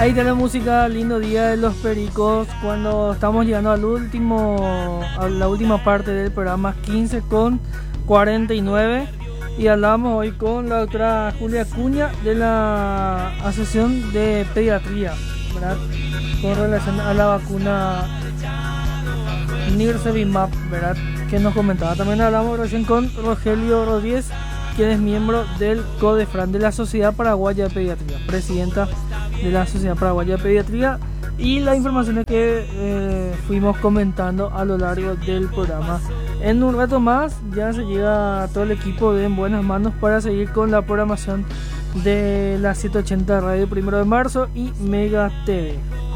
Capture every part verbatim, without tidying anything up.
Ahí tenemos música, lindo día de los Pericos, cuando estamos llegando al último, a la última parte del programa, quince con cuarenta y nueve, y hablamos hoy con la doctora Julia Acuña de la Asociación de Pediatría, ¿verdad?, con relación a la vacuna Nirsevimab, ¿verdad?, que nos comentaba. También hablamos recién con Rogelio Rodríguez, quien es miembro del CODEFRAN, de la Sociedad Paraguaya de Pediatría, presidenta de la Sociedad Paraguaya de Pediatría, y las informaciones que eh, fuimos comentando a lo largo del programa. En un rato más ya se llega todo el equipo de En Buenas Manos para seguir con la programación de la setecientos ochenta Radio Primero de Marzo y Mega T V.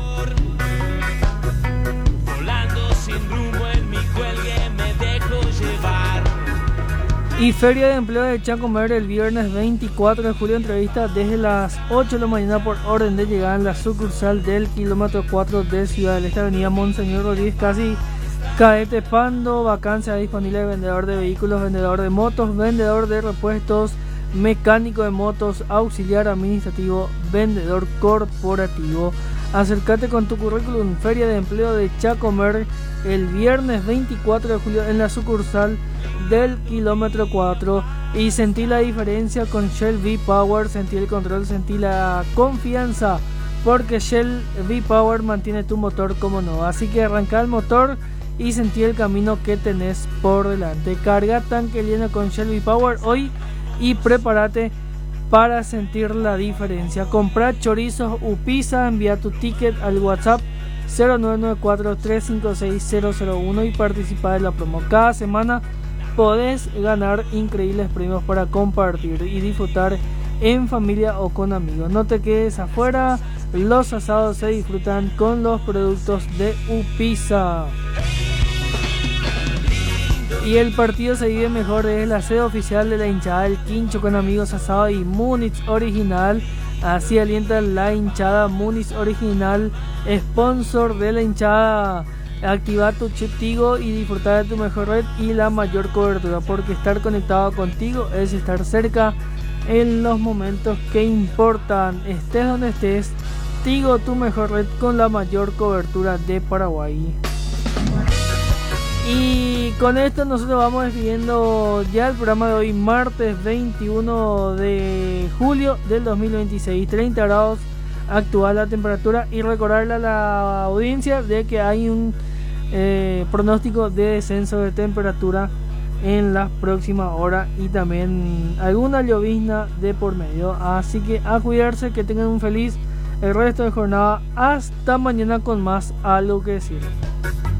Y Feria de Empleo de Chacomer el viernes veinticuatro de julio, entrevista desde las ocho de la mañana por orden de llegada en la sucursal del kilómetro cuatro de Ciudad del Este, avenida Monseñor Rodríguez, casi Caete Pando. Vacancia disponible de vendedor de vehículos, vendedor de motos, vendedor de repuestos, mecánico de motos, auxiliar administrativo, vendedor corporativo. Acércate con tu currículum. Feria de Empleo de Chacomer el viernes veinticuatro de julio en la sucursal del kilómetro cuatro, y sentí la diferencia con Shell V-Power. Sentí el control, sentí la confianza, porque Shell V-Power mantiene tu motor como no. Así que arranca el motor y sentí el camino que tenés por delante. Carga tanque lleno con Shell V-Power hoy y prepárate para sentir la diferencia. Compra chorizos Upisa, envía tu ticket al WhatsApp cero nueve nueve cuatro tres cinco seis cero cero uno y participa de la promo. Cada semana podés ganar increíbles premios para compartir y disfrutar en familia o con amigos. No te quedes afuera, los asados se disfrutan con los productos de Upisa. Y el partido se vive mejor desde la sede oficial de la hinchada El Quincho con amigos asado y Múnich Original. Así alienta la hinchada Múnich Original, sponsor de la hinchada. Activa tu chip Tigo y disfrutar de tu mejor red y la mayor cobertura, porque estar conectado contigo es estar cerca en los momentos que importan. Estés donde estés, Tigo, tu mejor red con la mayor cobertura de Paraguay. Y con esto nosotros vamos despidiendo ya el programa de hoy, martes veintiuno de julio del dos mil veintiséis, treinta grados actual la temperatura, y recordarle a la audiencia de que hay un eh, pronóstico de descenso de temperatura en las próximas horas y también alguna llovizna de por medio. Así que a cuidarse, que tengan un feliz el resto de jornada. Hasta mañana con más Algo que Decir.